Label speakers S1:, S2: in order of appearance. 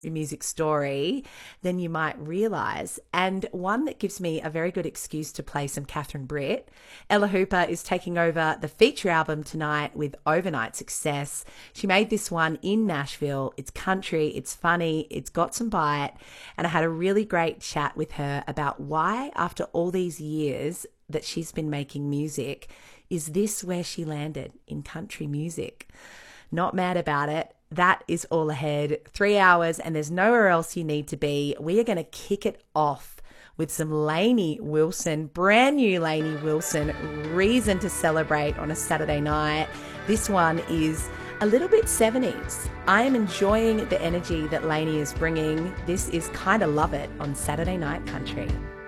S1: music story than you might realize, and one that gives me a very good excuse to play some Catherine Britt. Ella Hooper is taking over the feature album tonight with Overnight Success. She made this one in Nashville. It's country, it's funny, it's got some bite, and I had a really great chat with her about why, after all these years that she's been making music, is this where she landed in country music? Not mad about it. That is all ahead. 3 hours and there's nowhere else you need to be. We are going to kick it off with some Lainey Wilson, brand new Lainey Wilson, Reason to Celebrate on a Saturday night. This one is a little bit 70s. I am enjoying the energy that Lainey is bringing. This is Kinda Love It on Saturday Night Country.